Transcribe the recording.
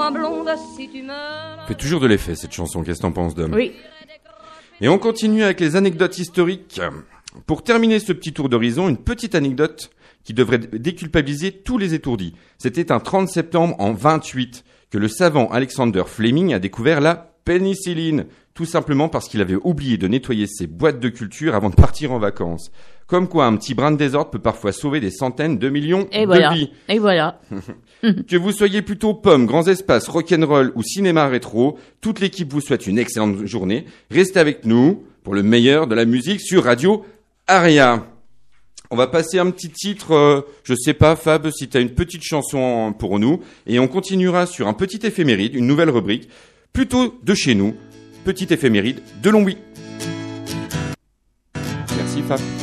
ma blonde si tu meurs. Fait toujours de l'effet cette chanson, qu'est-ce que t'en penses, Dom ? Oui. Et on continue avec les anecdotes historiques. Pour terminer ce petit tour d'horizon, une petite anecdote qui devrait déculpabiliser tous les étourdis. C'était un 30 septembre en 28 que le savant Alexander Fleming a découvert la pénicilline, tout simplement parce qu'il avait oublié de nettoyer ses boîtes de culture avant de partir en vacances. Comme quoi, un petit brin de désordre peut parfois sauver des centaines de millions de vies. Et voilà. Que vous soyez plutôt pommes, grands espaces, rock'n'roll ou cinéma rétro, toute l'équipe vous souhaite une excellente journée. Restez avec nous pour le meilleur de la musique sur Radio Aria. On va passer un petit titre, je sais pas Fab si t'as une petite chanson pour nous, et on continuera sur un petit éphéméride, une nouvelle rubrique, plutôt de chez nous, petit éphéméride de Longwy. Merci Fab.